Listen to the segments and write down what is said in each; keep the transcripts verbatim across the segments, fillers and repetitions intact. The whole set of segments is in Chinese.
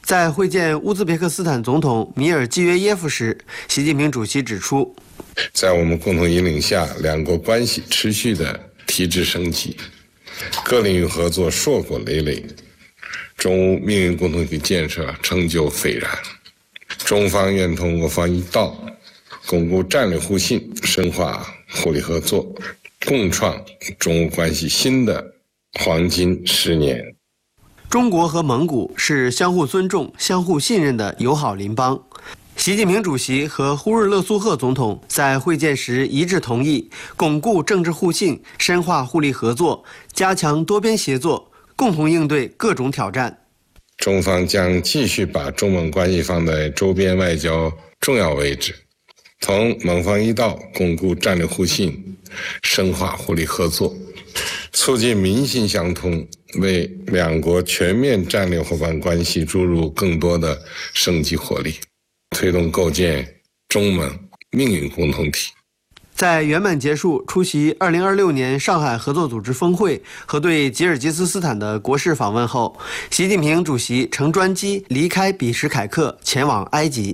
在会见乌兹别克斯坦总统米尔季约耶夫时，习近平主席指出， 在我们共同引领下，两国关系持续的提质升级，各领域合作硕果累累，中乌命运共同体建设成就斐然。中方愿通过方一道，巩固战略互信，深化互利合作，共创中乌关系新的黄金十年。 中国和蒙古是相互尊重、相互信任的友好邻邦。习近平主席和呼日勒苏赫总统在会见时一致同意，巩固政治互信，深化互利合作，加强多边协作，共同应对各种挑战。 中方将继续把中蒙关系放在周边外交重要位置，同蒙方一道巩固战略互信，深化互利合作，促进民心相通，为两国全面战略伙伴关系注入更多的生机活力，推动构建中蒙命运共同体。 在圆满结束出席二零二六年上海合作组织峰会和对吉尔吉斯斯坦的国事访问后，习近平主席乘专机离开比什凯克，前往埃及。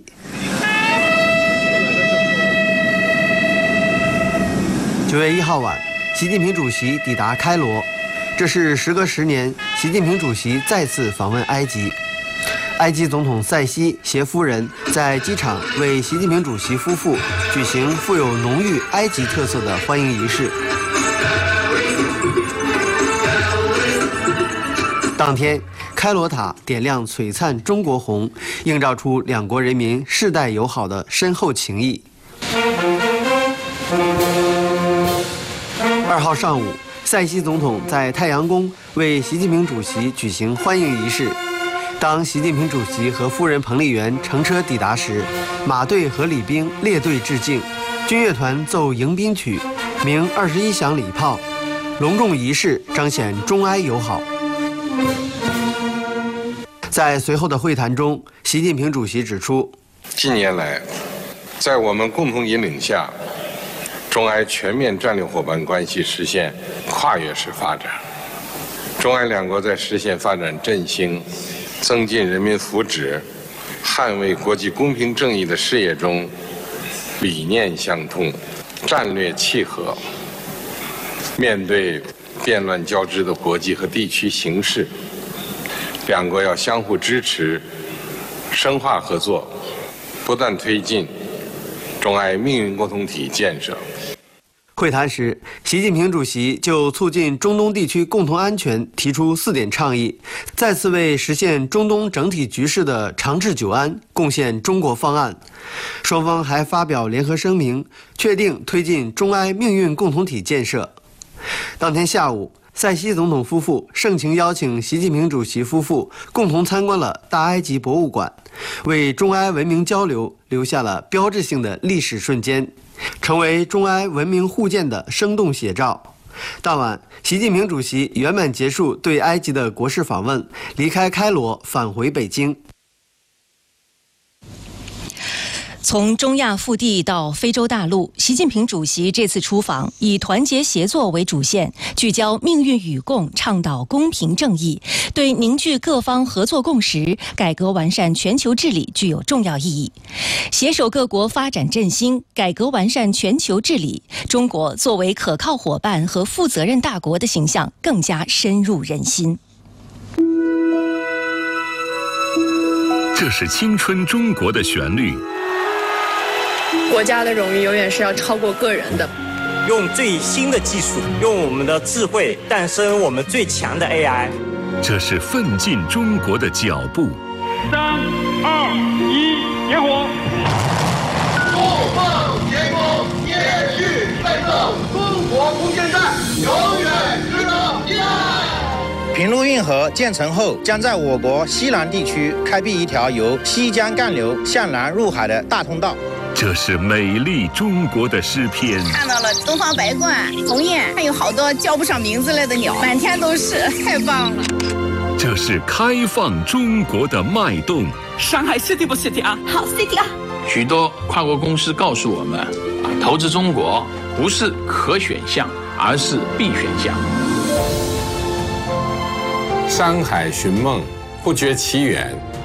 九月一号晚，习近平主席抵达开罗，这是时隔十年，习近平主席再次访问埃及。埃及总统塞西携夫人在机场为习近平主席夫妇举行富有浓郁埃及特色的欢迎仪式。当天，开罗塔点亮璀璨中国红，映照出两国人民世代友好的深厚情谊。二号上午，塞西总统在太阳宫为习近平主席举行欢迎仪式。当习近平主席和夫人彭丽媛乘车抵达时，马队和礼兵列队致敬，军乐团奏迎宾曲，鸣二十一响礼炮，隆重仪式彰显中埃友好。在随后的会谈中，习近平主席指出， 近年来，在我们共同引领下，中埃全面战略伙伴关系实现跨越式发展，中埃两国在实现发展振兴、增进人民福祉、捍卫国际公平正义的事业中，理念相通，战略契合。面对变乱交织的国际和地区形势，两国要相互支持，深化合作，不断推进中埃命运共同体建设。 会谈时，习近平主席就促进中东地区共同安全提出四点倡议，再次为实现中东整体局势的长治久安贡献中国方案。双方还发表联合声明，确定推进中埃命运共同体建设。当天下午，塞西总统夫妇盛情邀请习近平主席夫妇共同参观了大埃及博物馆，为中埃文明交流留下了标志性的历史瞬间，成为中埃文明互鉴的生动写照。当晚，习近平主席圆满结束对埃及的国事访问，离开开罗返回北京。 从中亚腹地到非洲大陆，习近平主席这次出访以团结协作为主线，聚焦命运与共，倡导公平正义，对凝聚各方合作共识、改革完善全球治理具有重要意义。携手各国发展振兴、改革完善全球治理，中国作为可靠伙伴和负责任大国的形象更加深入人心。 这是青春中国的旋律。 国家的荣誉永远是要超过个人的。 用最新的技术，用我们的智慧诞生我们最强的 A I。 这是奋进中国的脚步。 三、二、一，点火！ 不放前功，延续奋斗，中国空间站永远值得依赖。 平陆运河建成后，将在我国西南地区开辟一条由西江干流向南入海的大通道。 这是美丽中国的诗篇。 看到了东方白鹳、鸿雁，还有好多叫不上名字来的鸟，满天都是，太棒了。 这是开放中国的脉动。 上海 city 不 city 啊？ 好 city 啊！ 许多跨国公司告诉我们，啊，投资中国不是可选项，而是必选项。 山海寻梦，不觉其远，